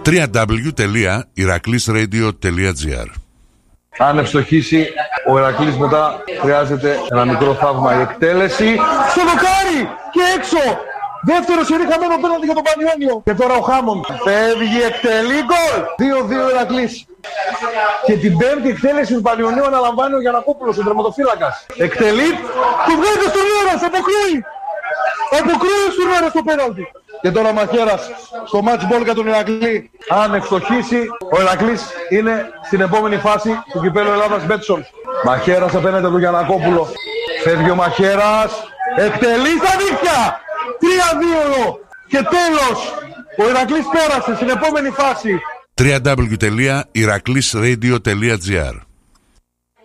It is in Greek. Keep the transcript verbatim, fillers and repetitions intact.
double-u double-u double-u τελεία ηρακλής ρέιντιο τελεία τζι άρ. Αν ευστοχίσει, ο Ηρακλής μετά χρειάζεται ένα μικρό θαύμα. Η εκτέλεση στο δοκάρι και έξω. Δεύτερο σερί χαμένο πέναντι για τον Πανιόνιο. Και τώρα ο Χάμον φεύγει, εκτελεί, γκολ. δύο δύο Ηρακλής. Και την πέμπτη εκτέλεση του Πανιονίου αναλαμβάνει ο Γιαννακόπουλος, ο τερματοφύλακας. Εκτελεί, του βγάζει στον Λέρας, αποκρούει. Αποκρούει στον Λέρας το πέναντι. Και τώρα Μαχαίρας στο match ball για τον Ηρακλή. Αν ευστοχίσει, ο Ηρακλής είναι στην επόμενη φάση του κυπέλλου Ελλάδας Μπέτσον. Μαχαίρας απέναντι από τον Γιαννακόπουλο. Φεύγει ο Μαχαίρας. Εκτελεί στα δίχτυα. τρία δύο. Και τέλος, ο Ηρακλής πέρασε στην επόμενη φάση. double-u double-u double-u τελεία ηρακλής ρέιντιο τελεία τζι άρ